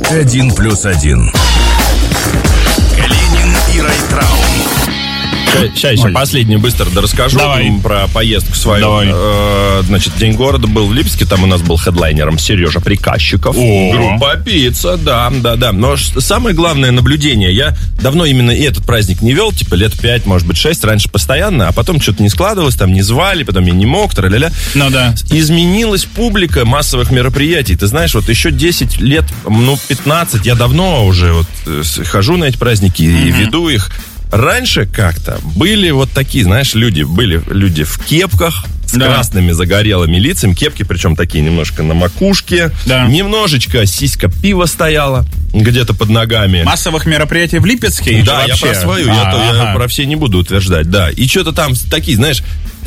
1+1. Калинин и Райтрау. Сейчас еще последний быстро расскажу про поездку свою. Значит, День города был в Липецке, там у нас был хедлайнером Сережа Приказчиков. Группа Пицца, да. Но самое главное наблюдение, я давно именно и этот праздник не вел, типа лет 5, может быть 6, раньше постоянно, а потом что-то не складывалось, там не звали, потом я не мог, тра-ля-ля. Ну да. Изменилась публика массовых мероприятий. Ты знаешь, вот еще 10 лет, 15, я давно уже вот хожу на эти праздники и веду их. Раньше как-то были вот такие, знаешь, были люди в кепках с красными загорелыми лицами. Кепки, причем такие немножко на макушке. Да. Немножечко сиська пива стояла где-то под ногами. Массовых мероприятий в Липецке? Да, я про свою, я про все не буду утверждать, да. И что-то там такие, знаешь,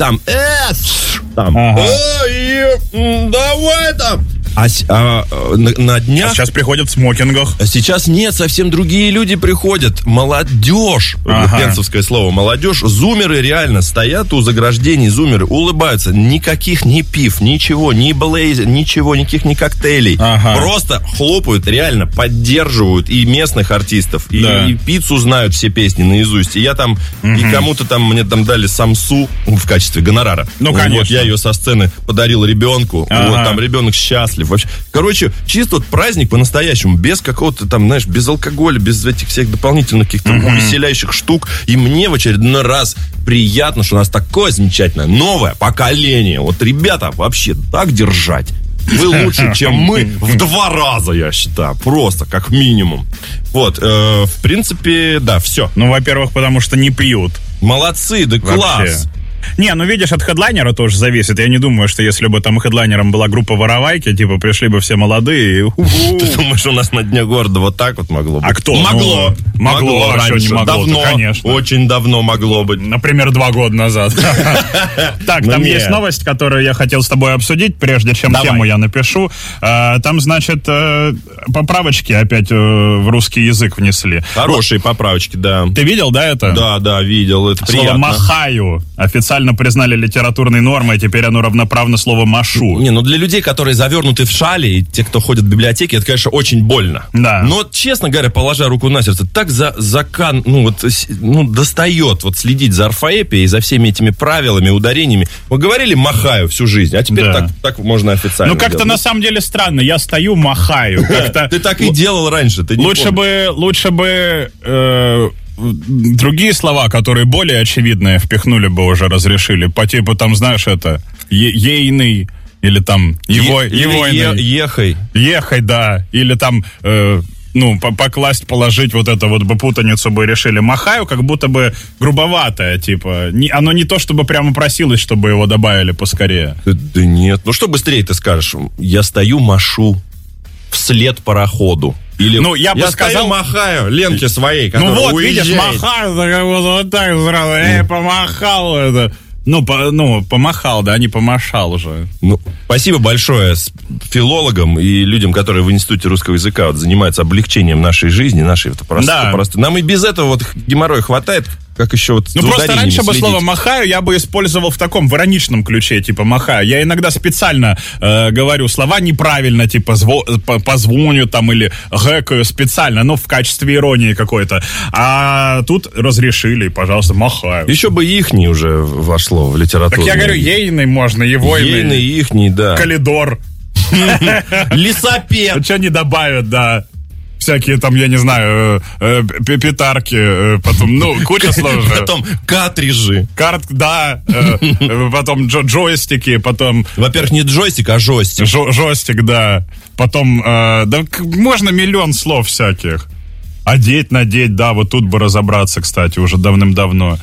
давай там. На днях... сейчас приходят в смокингах. Сейчас нет, совсем другие люди приходят. Молодежь, пенсовское слово, молодежь. Зумеры реально стоят у заграждений, зумеры улыбаются. Никаких ни пив, ничего, ни блейзер, ничего, никаких ни коктейлей. Просто хлопают, реально поддерживают и местных артистов, и пиццу знают все песни наизусть. И я там, и кому-то там, мне там дали самсу в качестве гонорара. Ну, конечно. Вот я ее со сцены подарил ребенку. Вот там ребенок счастлив. Вообще, короче, чисто вот праздник по-настоящему, без какого-то там, знаешь, без алкоголя, без этих всех дополнительных каких-то увеселяющих штук. И мне в очередной раз приятно, что у нас такое замечательное новое поколение. Вот ребята вообще так держать. Вы лучше, чем мы в 2 раза, я считаю. Просто, как минимум. Вот, в принципе, да, все. Ну, во-первых, потому что не пьют. Молодцы, да вообще. Класс. Не, ну видишь, от хедлайнера тоже зависит. Я не думаю, что если бы там хедлайнером была группа Воровайки, типа пришли бы все молодые. Ты думаешь, у нас на Дне города вот так вот могло быть? А кто? Могло раньше. Не могло, давно, конечно. Очень давно могло быть. Например, 2 года назад. Так, там есть новость, которую я хотел с тобой обсудить, прежде чем тему я напишу. Там, значит, поправочки опять в русский язык внесли. Хорошие поправочки, да. Ты видел, да, это? Да, видел. Это слово приятно. «махаю» официально признали литературной нормой, и теперь оно равноправно слову «машу». Не, ну для людей, которые завернуты в шали, и те, кто ходит в библиотеки, это, конечно, очень больно. Да. Но, честно говоря, положа руку на сердце, так достает вот следить за орфоэпией, за всеми этими правилами, ударениями. Мы говорили «махаю» всю жизнь, а теперь так можно официально. Ну, как-то делать. На самом деле странно. Я стою, махаю. Ты так и делал раньше. Лучше бы другие слова, которые более очевидные, впихнули бы уже, разрешили. По типу, там, знаешь, это ейный, или там ехай. Ехай, да. Или там покласть, положить вот это вот бы путаницу бы решили. Махаю, как будто бы грубоватое, типа. Оно не то, чтобы прямо просилось, чтобы его добавили поскорее. Да нет. Ну, что быстрее ты скажешь? Я стою, машу вслед пароходу. Или я бы сказал, махаю Ленке своей, которая вот, уезжает. Видишь, махаю, вот так сразу, помахал это. Помахал, да, не помашал уже. Спасибо большое филологам и людям, которые в Институте русского языка занимаются облегчением нашей жизни, нашей простой. Нам и без этого вот геморроя хватает, как еще вот просто раньше бы слово «махаю» я бы использовал в таком в ироничном ключе, типа «махаю». Я иногда специально говорю слова неправильно, типа «позвоню» там или «гэкаю» специально, в качестве иронии какой-то. А тут разрешили, пожалуйста, «махаю». Еще бы ихний уже вошло в литературу. Так я говорю, ейный можно, егойный. Ейный, ихний, да. Калидор. Лесопед. Что не добавят, да. Всякие там, я не знаю, петарки, потом, куча слов. Потом картриджи. Потом джойстики, потом... Во-первых, не джойстик, а жойстик. Жойстик, да. Потом, можно миллион слов всяких. Одеть, надеть, да, вот тут бы разобраться, кстати, уже давным-давно.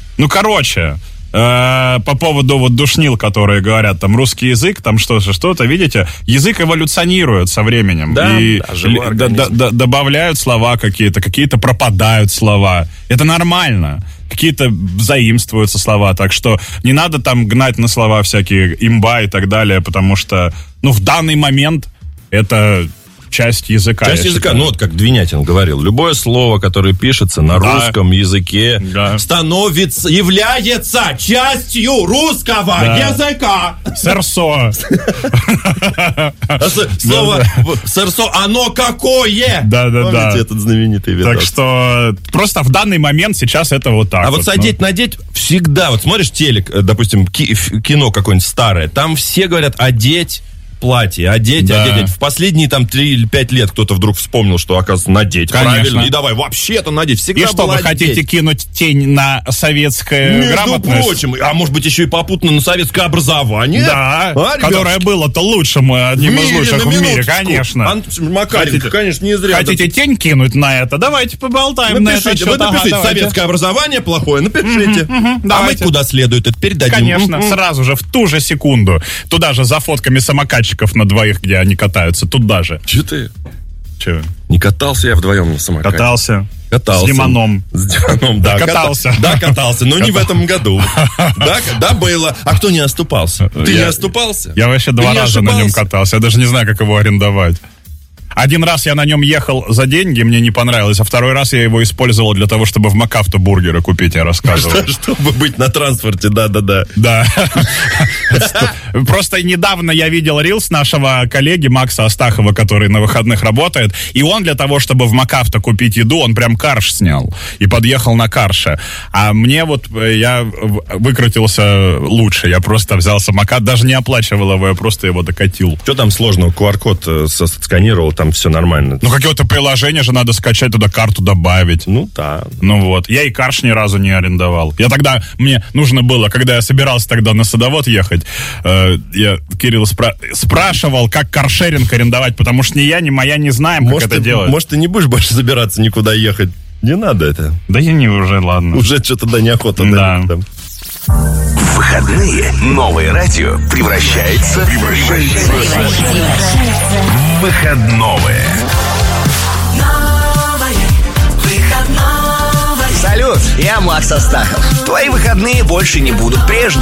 По поводу вот душнил, которые говорят, там русский язык, там что-то, видите, язык эволюционирует со временем. Да, и добавляют слова какие-то пропадают слова. Это нормально. Какие-то заимствуются слова, так что не надо там гнать на слова всякие имба и так далее, потому что, в данный момент это часть языка. Часть языка, ну вот как Двинятин говорил, любое слово, которое пишется на русском языке, является частью русского языка. Сэрсо. Слово сэрсо, оно какое? Да. Помните этот знаменитый видос? Так что просто в данный момент сейчас это вот так. А вот одеть-надеть всегда, вот смотришь телек, допустим, кино какое-нибудь старое, там все говорят одеть платье, одеть. В последние там 3 или 5 лет кто-то вдруг вспомнил, что, оказывается, надеть. Конечно. Правильно. И давай вообще-то надеть. Всегда и что, вы хотите кинуть тень на советское грамотность? Между прочим, а может быть еще и попутно на советское образование? Да, которое было-то лучшим, одним из лучших в мире, конечно. Антон Макаренко, конечно, не зря. Хотите тень кинуть на это? Давайте поболтаем на это. Вы напишите, советское образование плохое, напишите. А мы куда следует это передадим. Конечно, сразу же, в ту же секунду. Туда же за фотками самокатчиков на двоих, где они катаются, туда же. Че ты? Че? Не катался я вдвоем на самокате? Катался. С Димоном. Да, катался. Да, катался, но не в этом году. Да, было. А кто не оступался? Ты не оступался? Я вообще 2 раза на нем катался. Я даже не знаю, как его арендовать. 1 раз я на нем ехал за деньги, мне не понравилось, а 2-й раз я его использовал для того, чтобы в МакАвто бургеры купить, я рассказывал. Чтобы быть на транспорте, да. Да. Просто недавно я видел рилс нашего коллеги Макса Астахова, который на выходных работает, и он для того, чтобы в МакАвто купить еду, он прям карш снял и подъехал на карше. А мне вот, я выкрутился лучше, я просто взял самокат, даже не оплачивал его, я просто его докатил. Что там сложного? QR-код сканировал, там все нормально. Ну, какое-то приложение же надо скачать, туда карту добавить. Ну, да. Ну, вот. Я и карш ни разу не арендовал. Мне нужно было, когда я собирался тогда на Садовод ехать, я Кирилла спрашивал, как каршеринг арендовать, потому что ни я, ни моя не знаем, как это делать. Может, ты не будешь больше собираться никуда ехать? Не надо это. Да я не уже, ладно. Уже что-то, неохота. Да. В выходные новое радио превращается в выходное. Салют, я Макс Астахов. Твои выходные больше не будут прежними.